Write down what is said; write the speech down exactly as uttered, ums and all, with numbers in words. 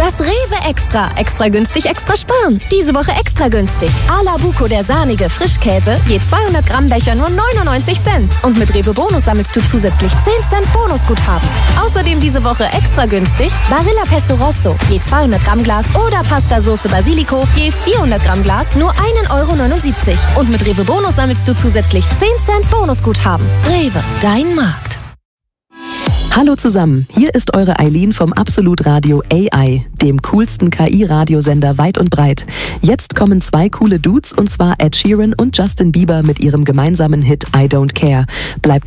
Das Rewe Extra. Extra günstig, extra sparen. Diese Woche extra günstig. A-la Buco, der sahnige Frischkäse, je zweihundert Gramm Becher nur neunundneunzig Cent. Und mit Rewe Bonus sammelst du zusätzlich zehn Cent Bonusguthaben. Außerdem diese Woche extra günstig Barilla Pesto Rosso, je zweihundert Gramm Glas oder Pasta Soße Basilico, je vierhundert Gramm Glas nur ein Euro neunundsiebzig. Und mit Rewe Bonus sammelst du zusätzlich zehn Cent Bonusguthaben. Rewe, dein Markt. Hallo zusammen, hier ist eure Eileen vom Absolut Radio A I, dem coolsten K I-Radiosender weit und breit. Jetzt kommen zwei coole Dudes, und zwar Ed Sheeran und Justin Bieber mit ihrem gemeinsamen Hit I Don't Care. Bleibt